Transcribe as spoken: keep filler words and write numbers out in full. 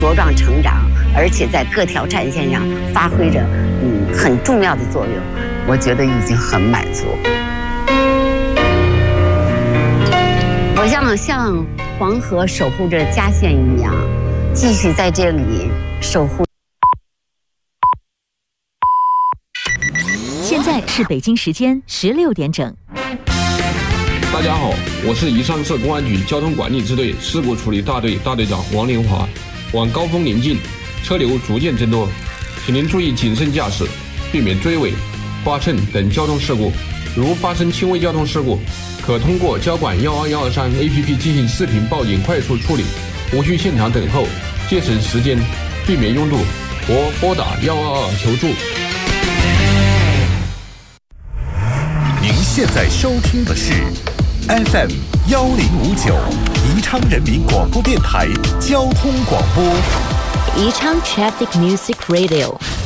茁壮成长，而且在各条战线上发挥着嗯很重要的作用，我觉得已经很满足。我想像黄河守护着嘉县一样，继续在这里守护。 现在是北京时间十六点整。 大家好，我是宜昌市公安局交通管理支队事故处理大队大队长王林华。晚高峰临近，车流逐渐增多，请您注意谨慎驾驶，避免追尾、刮蹭等交通事故。如发生轻微交通事故，可通过交管一二一二三 A P P 进行视频报警快速处理，无需现场等候，节省时间，避免拥堵，或拨打一二二求助。 您现在收听的是 F M 幺零五九宜昌人民广播电台交通广播， 宜昌 Traffic Music Radio。